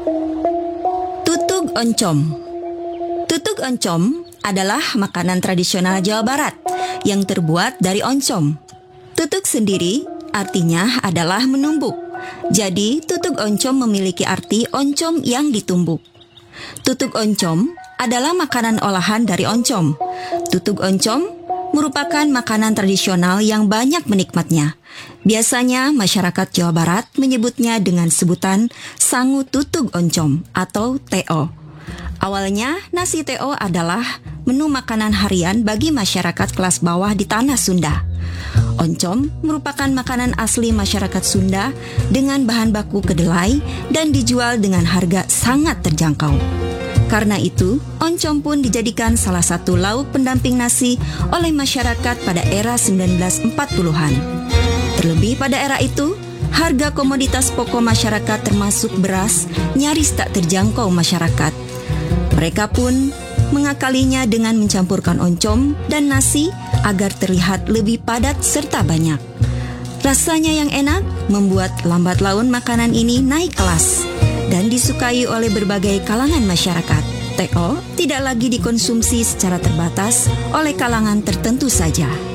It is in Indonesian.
Tutug oncom. Tutug oncom adalah makanan tradisional Jawa Barat yang terbuat dari oncom. Tutug sendiri artinya adalah menumbuk. Jadi, tutug oncom memiliki arti oncom yang ditumbuk. Tutug oncom adalah makanan olahan dari oncom. Tutug oncom merupakan makanan tradisional yang banyak menikmatnya. Biasanya masyarakat Jawa Barat menyebutnya dengan sebutan sangu tutug oncom atau TO. Awalnya, nasi TO adalah menu makanan harian bagi masyarakat kelas bawah di tanah Sunda. Oncom merupakan makanan asli masyarakat Sunda dengan bahan baku kedelai dan dijual dengan harga sangat terjangkau. Karena itu, oncom pun dijadikan salah satu lauk pendamping nasi oleh masyarakat pada era 1940-an. Terlebih pada era itu, harga komoditas pokok masyarakat termasuk beras nyaris tak terjangkau masyarakat. Mereka pun mengakalinya dengan mencampurkan oncom dan nasi agar terlihat lebih padat serta banyak. Rasanya yang enak membuat lambat laun makanan ini naik kelas dan disukai oleh berbagai kalangan masyarakat. TO tidak lagi dikonsumsi secara terbatas oleh kalangan tertentu saja.